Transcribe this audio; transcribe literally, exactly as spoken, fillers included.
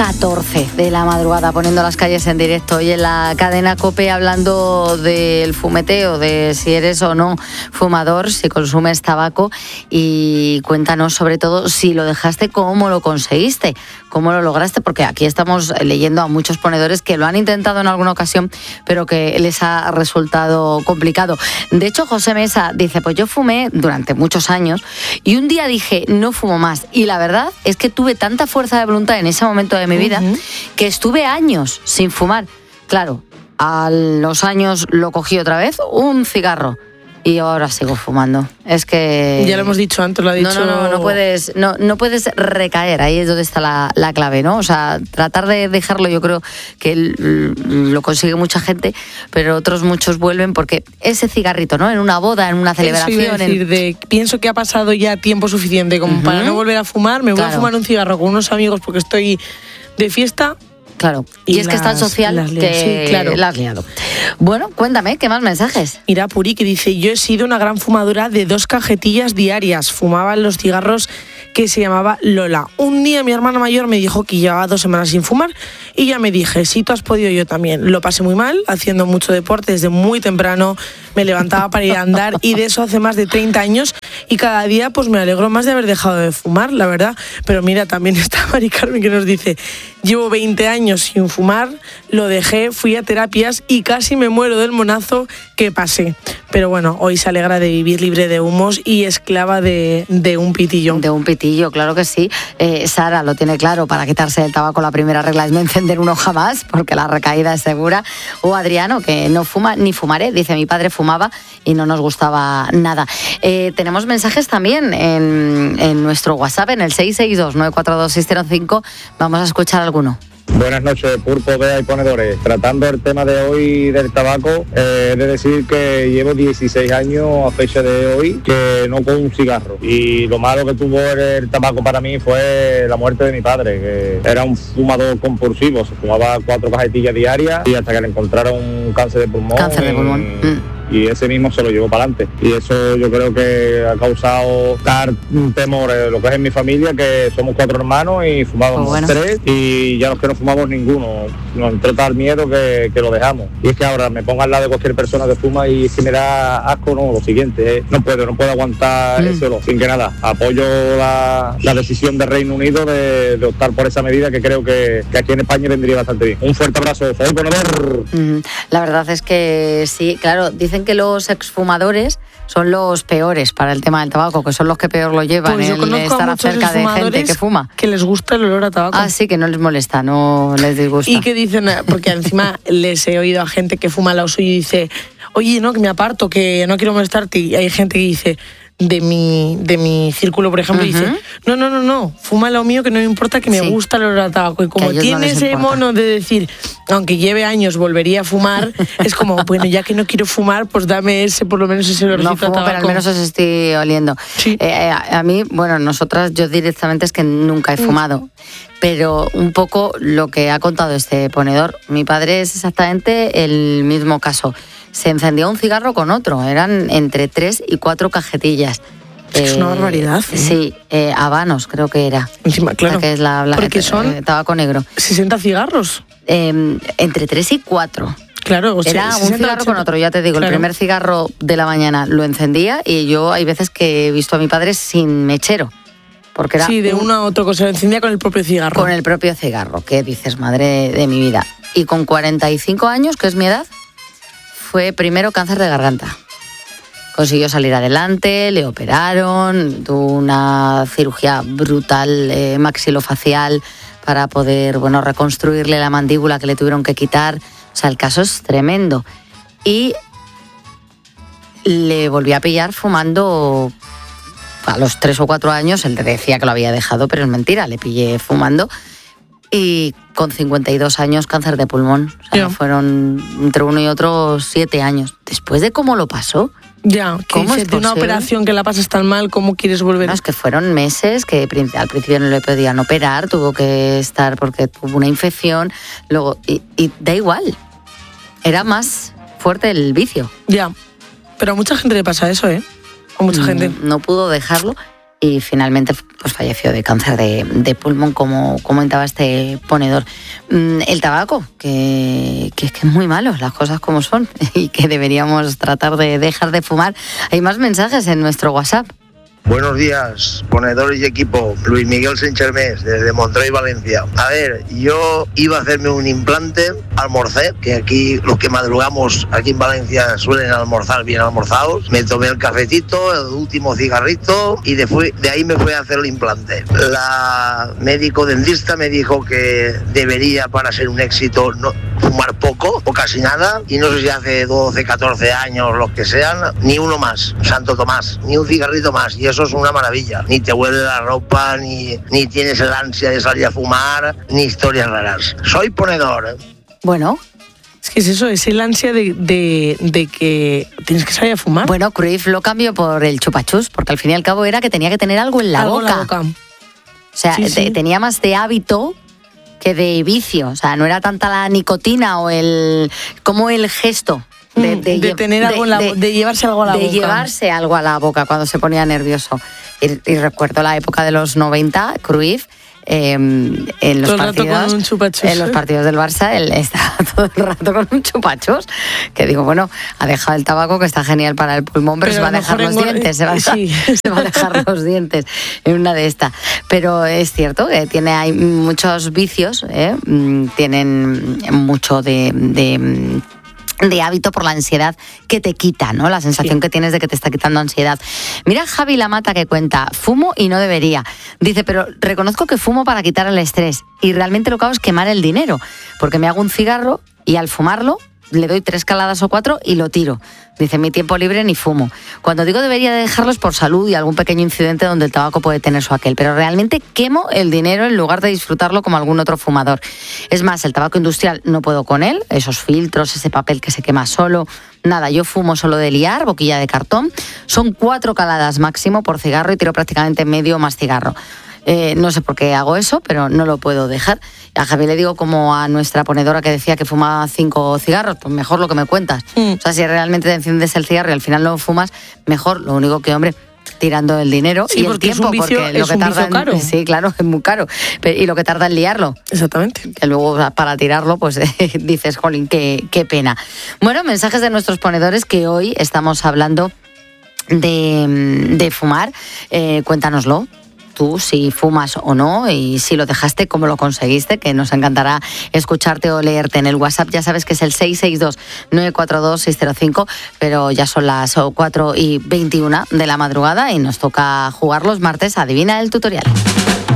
catorce de la madrugada, poniendo las calles en directo hoy en la cadena COPE, hablando del fumeteo, de si eres o no fumador, si consumes tabaco, y cuéntanos sobre todo si lo dejaste, cómo lo conseguiste, cómo lo lograste, porque aquí estamos leyendo a muchos ponedores que lo han intentado en alguna ocasión, pero que les ha resultado complicado. De hecho, José Mesa dice, pues yo fumé durante muchos años y un día dije, no fumo más, y la verdad es que tuve tanta fuerza de voluntad en ese momento de mi vida, uh-huh, que estuve años sin fumar. Claro, a los años lo cogí otra vez, un cigarro, y ahora sigo fumando. Es que... Ya lo hemos dicho antes, lo ha dicho... No, no, no, no puedes, no, no puedes recaer, ahí es donde está la, la clave, ¿no? O sea, tratar de dejarlo, yo creo que lo consigue mucha gente, pero otros muchos vuelven porque ese cigarrito, ¿no? En una boda, en una celebración... Eso iba a decir, en... de, pienso que ha pasado ya tiempo suficiente como uh-huh. para no volver a fumar, me voy claro. a fumar un cigarro con unos amigos porque estoy de fiesta... Claro, y, y es las, que es tan social las que sí, claro. la has liado. Bueno, cuéntame, ¿qué más mensajes? Mira, Puri, que dice, yo he sido una gran fumadora de dos cajetillas diarias. Fumaba los cigarros que se llamaba Lola. Un día mi hermana mayor me dijo que llevaba dos semanas sin fumar y ya me dije, si tú has podido, yo también. Lo pasé muy mal, haciendo mucho deporte desde muy temprano, me levantaba para ir a andar y de eso hace más de treinta años y cada día pues me alegro más de haber dejado de fumar, la verdad. Pero mira, también está Mari Carmen que nos dice, llevo veinte años sin fumar, lo dejé, fui a terapias y casi me muero del monazo que pasé. Pero bueno, hoy se alegra de vivir libre de humos y esclava de, de un pitillo. De un pitillo, claro que sí. Eh, Sara lo tiene claro, para quitarse el tabaco la primera regla es no encender uno jamás, porque la recaída es segura. O Adriano, que no fuma ni fumaré, dice, mi padre fumaba y no nos gustaba nada. Eh, tenemos mensajes también en, en nuestro WhatsApp, en el seis seis dos, nueve cuatro dos, seis cero cinco. Vamos a escuchar alguno. Buenas noches, Pulpo, Bea y ponedores. Tratando el tema de hoy del tabaco, eh, he de decir que llevo dieciséis años a fecha de hoy que no con un cigarro. Y lo malo que tuvo el, el tabaco para mí fue la muerte de mi padre, que era un fumador compulsivo. Se fumaba cuatro cajetillas diarias y hasta que le encontraron un cáncer de pulmón. Cáncer de pulmón. Y, mm. y ese mismo se lo llevó para adelante. Y eso yo creo que ha causado tal temor en lo que es en mi familia, que somos cuatro hermanos y fumamos oh, bueno. tres, y ya los que no fumamos ninguno, nos entró tal miedo que, que lo dejamos. Y es que ahora me pongo al lado de cualquier persona que fuma y si me da asco, no, lo siguiente, ¿eh? no puedo, no puedo aguantar mm. eso, sin que nada. Apoyo la, la decisión del Reino Unido de, de optar por esa medida, que creo que, que aquí en España vendría bastante bien. Un fuerte abrazo, soy ponedor. Mm, la verdad es que sí, claro, dicen que los exfumadores son los peores para el tema del tabaco, que son los que peor lo llevan, pues yo el estar cerca de gente que fuma. Que les gusta el olor a tabaco. Ah, sí, que no les molesta, no les disgusta. Y que dicen, porque encima les he oído a gente que fuma al suyo y dice, oye, no, que me aparto, que no quiero molestarte. Y hay gente que dice, de mi, de mi círculo, por ejemplo, uh-huh. dice, no, no, no, no, fuma lo mío, que no me importa, que me sí. gusta el olor a tabaco. Y como tiene no ese importa. mono de decir, aunque lleve años volvería a fumar, es como, bueno, ya que no quiero fumar, pues dame ese, por lo menos ese olorcito no fumo, a tabaco. Pero al menos os estoy oliendo. Sí. Eh, a, a mí, bueno, nosotras, yo directamente es que nunca he fumado. Pero un poco lo que ha contado este ponedor, mi padre es exactamente el mismo caso. Se encendía un cigarro con otro, eran entre tres y cuatro cajetillas. Es eh, una barbaridad. ¿eh? Sí, eh, habanos creo que era. Encima, claro. Que es la, la porque son eh, tabaco negro. sesenta cigarros. Eh, entre tres y cuatro. Claro, o sea, era un cigarro ochenta con otro, ya te digo, claro. El primer cigarro de la mañana lo encendía y yo hay veces que he visto a mi padre sin mechero. Porque era sí, de un, una a otra cosa, lo encendía con el propio cigarro. Con el propio cigarro, ¿qué dices, madre de mi vida? Y con cuarenta y cinco años, que es mi edad, fue primero cáncer de garganta. Consiguió salir adelante, le operaron, tuvo una cirugía brutal eh, maxilofacial para poder, bueno, reconstruirle la mandíbula que le tuvieron que quitar. O sea, el caso es tremendo. Y le volví a pillar fumando a los tres o cuatro años. Él decía que lo había dejado, pero es mentira, le pillé fumando. Y con cincuenta y dos años, cáncer de pulmón. O sea, yeah. fueron entre uno y otro siete años. Después de cómo lo pasó. Ya, ¿cómo es de una operación que la pasas tan mal, cómo quieres volver? No, es que fueron meses que al principio no le podían operar, tuvo que estar porque tuvo una infección, luego y, y da igual. Era más fuerte el vicio. Ya, pero a mucha gente le pasa eso, ¿eh? A mucha no, gente. No pudo dejarlo. y finalmente pues falleció de cáncer de, de pulmón, como comentaba este ponedor. El tabaco, que, que es que es muy malo, las cosas como son, y que deberíamos tratar de dejar de fumar. Hay más mensajes en nuestro WhatsApp. Buenos días, ponedores y equipo. Luis Miguel Senchermés, desde Montreuil, Valencia. A ver, yo iba a hacerme un implante, almorcé, que aquí los que madrugamos aquí en Valencia suelen almorzar bien almorzados. Me tomé el cafetito, el último cigarrito y de, fui, de ahí me fui a hacer el implante. La médico dentista me dijo que debería, para ser un éxito, no fumar poco o casi nada, y no sé si hace doce, catorce años, los que sean, ni uno más, Santo Tomás, ni un cigarrito más, y eso es una maravilla. Ni te huele la ropa, ni, ni tienes el ansia de salir a fumar, ni historias raras. Soy ponedor. Bueno, es que es eso, es el ansia de, de, de que tienes que salir a fumar. Bueno, Cruyff lo cambió por el chupachus, porque al fin y al cabo era que tenía que tener algo en la, algo boca. En la boca. O sea, sí, sí. tenía más de hábito que de vicio. O sea, no era tanta la nicotina o el como el gesto de, de, de tener algo de, en la, de, de llevarse algo a la de boca. De llevarse algo a la boca cuando se ponía nervioso. Y, y recuerdo la época de los noventa, Cruyff, eh, en los todo el partidos, rato con un chupachus. En los partidos del Barça, él estaba todo el rato con un chupachus, que digo, bueno, ha dejado el tabaco, que está genial para el pulmón, pero, pero se va a dejar los engor... dientes, se va a dejar, sí. se va a dejar los dientes en una de estas. Pero es cierto que tiene, hay muchos vicios, ¿eh? Tienen mucho de... de de hábito por la ansiedad que te quita, ¿no? La sensación sí. que tienes de que te está quitando ansiedad. Mira Javi Lamata, que cuenta, fumo y no debería. Dice, pero reconozco que fumo para quitar el estrés y realmente lo que hago es quemar el dinero, porque me hago un cigarro y al fumarlo le doy tres caladas o cuatro y lo tiro. Dice, en mi tiempo libre ni fumo. Cuando digo debería dejarlos por salud y algún pequeño incidente donde el tabaco puede tener su aquel, pero realmente quemo el dinero en lugar de disfrutarlo como algún otro fumador. Es más, el tabaco industrial no puedo con él, esos filtros, ese papel que se quema solo, nada, yo fumo solo de liar, boquilla de cartón, son cuatro caladas máximo por cigarro y tiro prácticamente medio más cigarro. Eh, no sé por qué hago eso, pero no lo puedo dejar. A Javi le digo, como a nuestra ponedora que decía que fumaba cinco cigarros, pues mejor lo que me cuentas. Mm. O sea, si realmente te enciendes el cigarro y al final no fumas, mejor. Lo único que, hombre, tirando el dinero sí, y el tiempo, es vicio, porque lo es que tarda en, caro. Sí, claro, es muy caro. Y lo que tarda en liarlo. Exactamente. Que luego para tirarlo, pues dices, jolín, qué, qué pena. Bueno, mensajes de nuestros ponedores, que hoy estamos hablando de, de fumar. Eh, cuéntanoslo. Tú, si fumas o no, y si lo dejaste, cómo lo conseguiste, que nos encantará escucharte o leerte en el WhatsApp. Ya sabes que es el seis seis dos, nueve cuatro dos, seis cero cinco, pero ya son las cuatro y veintiuno de la madrugada y nos toca jugar los martes. Adivina el tutorial.